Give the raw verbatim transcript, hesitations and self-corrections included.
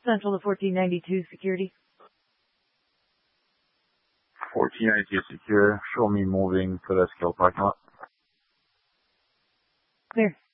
Central to fourteen ninety-two security. fourteen ninety-two secure. Show me moving to the skill parking lot. Clear.